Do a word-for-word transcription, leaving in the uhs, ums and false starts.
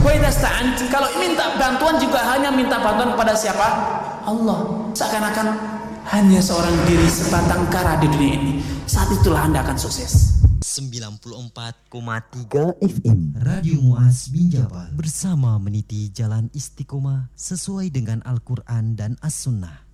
Wa idza sta'ant, kalau minta bantuan juga hanya minta bantuan kepada siapa? Allah. Seakan-akan hanya seorang diri sebatang kara di dunia ini. Saat itulah Anda akan sukses. sembilan puluh empat koma tiga F M Radio Muaz bin Jabal bersama meniti jalan istiqomah sesuai dengan Al-Quran dan As-Sunnah.